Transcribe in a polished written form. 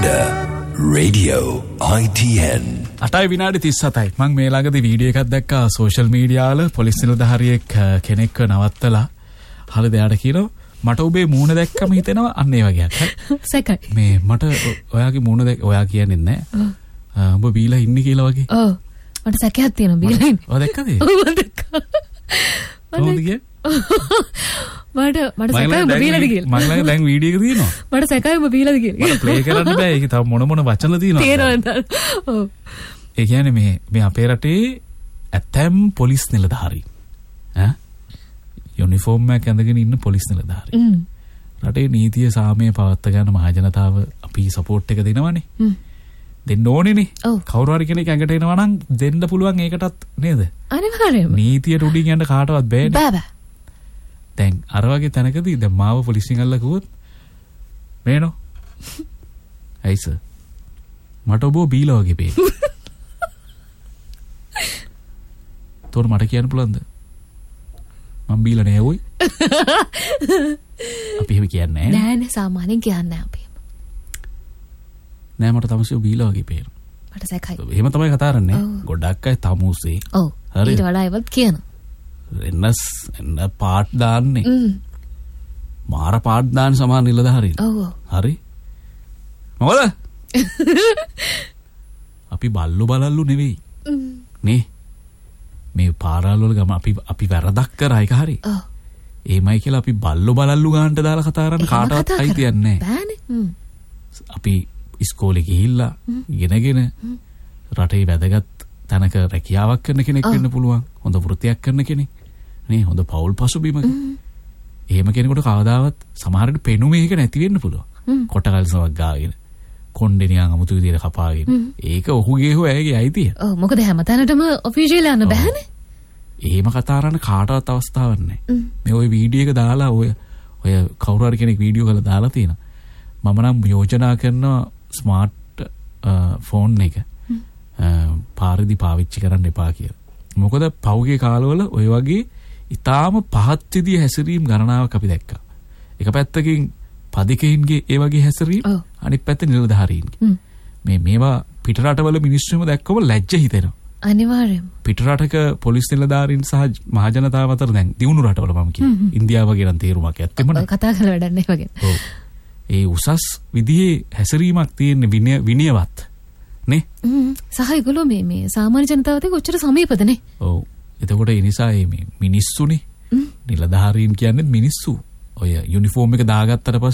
Ada Radio ITN 8 විනාඩි 37යි. මම මේ ළඟදී වීඩියෝ එකක් දැක්කා සෝෂල් මීඩියා වල පොලිස් නිලධාරියෙක් කෙනෙක්ව නවත්තලා හරිද යාට කියනවා මට ඔබේ මූණ දැක්කම හිතෙනවා අන්න ඒ වගේ එකක්. සැකයි. මේ මට ඔයාගේ මූණ ඔයා කියන්නේ නැහැ. ඔබ බීලා ඉන්නේ කියලා වගේ. ඔව්. මට සැකයක් තියෙනවා බීලා ඉන්නේ. ඔය දැක්කද? ඔව් දැක්කා. කොහොමද කියන්නේ? මට සැකයි ඔබ බීලාද කියලා. මම ළඟ දැන් වීඩියෝ එක තියෙනවා. මට සැකයි ඔබ බීලාද කියලා. මට ප්ලේ කරන්න බෑ. ඒක තව මොන වචන තියෙනවා. ඔව්. ඒ කියන්නේ මේ අපේ රටේ ඇතැම් පොලිස් නිලධාරීන් යුනිෆෝම් එකක් ඇඳගෙන ඉන්න පොලිස් නිලධාරීන් රටේ නීතිය සාමය පවත්වා ගන්න මහජනතාව අපි සපෝට් එක දෙනවනේ. දෙන්න ඕනේනේ. කවුරු හරි කෙනෙක් ඇඟට එනවා නම් දෙන්න පුළුවන් ඒකටත් නේද? අනිවාර්යයෙන්ම. නීතියට උඩින් යන්න කාටවත් බෑනේ. බෑ. දැන් අර වගේ තැනකදී දැන් මාව පොලිසියෙන් අල්ලලා කිව්වොත් මේනෝ. ඇයි සර්? මට ඔබ බීලා වගේ පේන. තෝර මට කියන්න පුළුවන්ද? මම බීලා නෑ ඔයි. අපි එහෙම කියන්නේ නෑ නෑ සාමාන්‍යයෙන් කියන්නේ අපි. නෑ මට තමසිය බීලා වගේ පේන. මට සැකයි. එහෙම තමයි කතා කරන්නේ. ගොඩක් අය තමුසේ. ඔව්. ඊට වඩා ඒවත් කියන. එන්න පාට් දාන්නේ. මාර පාට් දාන සමාන නිලධාරීන්. ඔව්. හරි. මොකද? අපි බල්ලු නෙවෙයි. නේ. මේ පාරාල් වල ගම අපි වැරදක් කරා ඒක හරි. ඔව්. ඒමයි කියලා අපි බල්ලු ගානට දාලා කතා කරන්න කාටවත් අයිතියක් නැහැ. බෑනේ. අපි ඉස්කෝලේ ගිහිල්ලා ඉගෙනගෙන රටේ වැදගත් තැනක රැකියාවක් කරන කෙනෙක් වෙන්න පුළුවන්. හොඳ වෘත්තියක් කරන කෙනෙක්. නේ හොඳ පෞල් පසුබිමක. එහෙම කෙනෙකුට කවදාවත් සමහර විට පෙනුමේ එක නැති වෙන්න පුළුවන්. කොටකල්සමක් ගාගෙන කොණ්ඩේ නිකන් අමුතු විදියට කපාගෙන. ඒක ඔහුගේ හෝ ඇයගේ අයිතිය. ඔව් මොකද හැමතැනටම ඔෆිෂියල් යන්න බෑනේ. එහෙම කතා කරන්න කාටවත් අවස්ථාවක් නැහැ. මේ ওই වීඩියෝ එක දාලා ඔය කවුරු හරි කෙනෙක් වීඩියෝ කරලා දාලා තියෙනවා. මම නම් යෝජනා කරනවා ස්මාර්ට් ෆෝන් එක පාරදී පාවිච්චි කරන්න එපා කියලා. මොකද පහුගිය කාලවල ඔය වගේ ඊටාම පහත් විදිහේ හැසිරීම් ගණනාවක් අපි දැක්කා. එක පැත්තකින් පදිකයින්ගේ ඒ වගේ හැසිරීම් අනිත් පැත්තේ නිලධාරීන්ගේ. මේවා පිටරටවල මිනිස්සුම දැක්කම ලැජ්ජ හිතෙනවා. අනිවාර්යයෙන්ම. පිටරටක පොලිස් නිලධාරීන් සහ මහජනතාව අතර දැන් දියුණු රටවල මම කියන්නේ ඉන්දියාව වගේ නම් තේරුමක් ඇත්තෙම නෑ. කතා කරලා වැඩක් නෑ වගේ. ඔව්. ඒ උසස් විදිහේ හැසිරීමක් තියෙන විනයවත් නේ? සහ ඒගොල්ලෝ මේ සාමාන්‍ය ජනතාවට කොච්චර සමීපද නේ? ඔව්. එතකොට ඒ නිසා මේ මිනිස්සුනේ නිලධාරීන් කියන්නේ මිනිස්සු. ඔය යුනිෆෝම් එක දාගත්තට